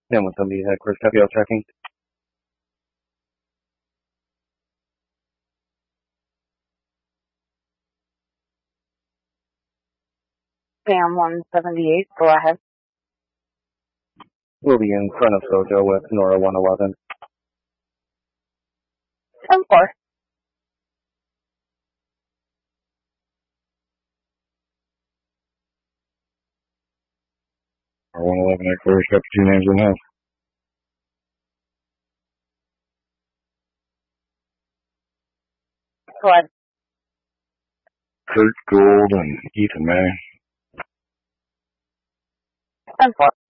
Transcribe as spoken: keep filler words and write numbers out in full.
Then with somebody had Chris Tapio checking. Cam one seventy-eight, go ahead. We'll be in front of Sojo with Nora one eleven. ten four. Nora one eleven, I clear, got the two names in house. Go ahead. Kurt Gould and Ethan May. ten four.